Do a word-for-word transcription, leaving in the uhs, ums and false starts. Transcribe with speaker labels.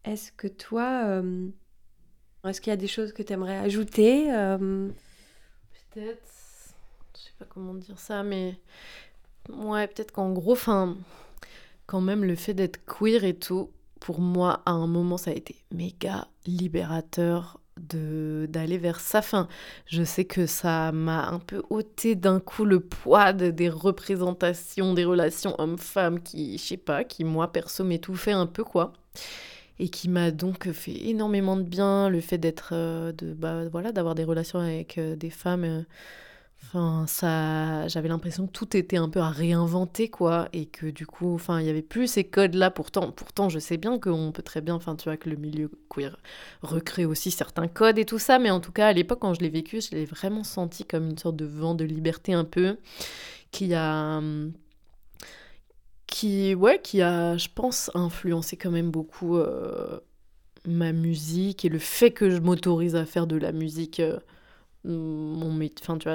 Speaker 1: Est-ce que toi, euh, est-ce qu'il y a des choses que tu aimerais ajouter euh,
Speaker 2: Peut-être, je sais pas comment dire ça, mais ouais, peut-être qu'en gros, enfin, quand même, le fait d'être queer et tout, pour moi, à un moment, ça a été méga libérateur de d'aller vers sa fin. Je sais que ça m'a un peu ôté d'un coup le poids de- des représentations des relations hommes-femmes qui, je sais pas, qui moi perso m'étouffait un peu quoi, et qui m'a donc fait énormément de bien le fait d'être euh, de bah voilà d'avoir des relations avec euh, des femmes. euh, Enfin, ça, j'avais l'impression que tout était un peu à réinventer, quoi, et que du coup, enfin, il y avait plus ces codes-là. Pourtant, pourtant, je sais bien qu'on peut très bien, enfin, tu vois, que le milieu queer recrée aussi certains codes et tout ça, mais en tout cas, à l'époque, quand je l'ai vécu, je l'ai vraiment senti comme une sorte de vent de liberté un peu, qui a, hum, qui, ouais, qui a, je pense, influencé quand même beaucoup euh, ma musique et le fait que je m'autorise à faire de la musique, euh, mon, mét- enfin, tu vois,